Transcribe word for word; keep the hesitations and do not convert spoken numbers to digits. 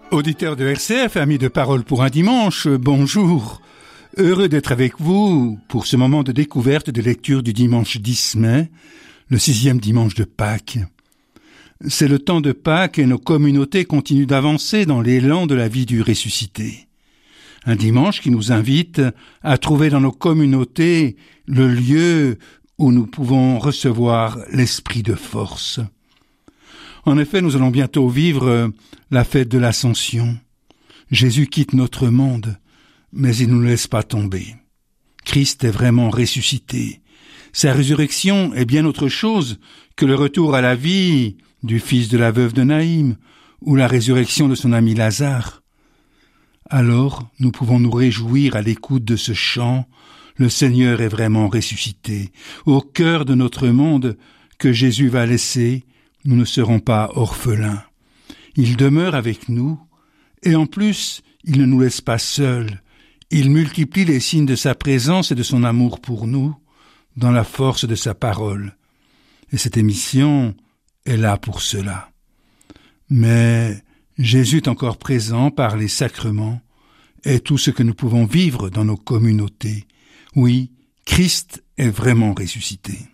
Auditeurs de R C F, amis de Parole pour un dimanche, bonjour. Heureux d'être avec vous pour ce moment de découverte de lecture du dimanche dix mai, le sixième dimanche de Pâques. C'est le temps de Pâques et nos communautés continuent d'avancer dans l'élan de la vie du ressuscité. Un dimanche qui nous invite à trouver dans nos communautés le lieu où nous pouvons recevoir l'esprit de force. En effet, nous allons bientôt vivre la fête de l'Ascension. Jésus quitte notre monde, mais il ne nous laisse pas tomber. Christ est vraiment ressuscité. Sa résurrection est bien autre chose que le retour à la vie du fils de la veuve de Naïm ou la résurrection de son ami Lazare. Alors, nous pouvons nous réjouir à l'écoute de ce chant. Le Seigneur est vraiment ressuscité. Au cœur de notre monde que Jésus va laisser, nous ne serons pas orphelins. Il demeure avec nous, et en plus, il ne nous laisse pas seuls. Il multiplie les signes de sa présence et de son amour pour nous, dans la force de sa parole. Et cette émission est là pour cela. Mais Jésus est encore présent par les sacrements et tout ce que nous pouvons vivre dans nos communautés. Oui, Christ est vraiment ressuscité.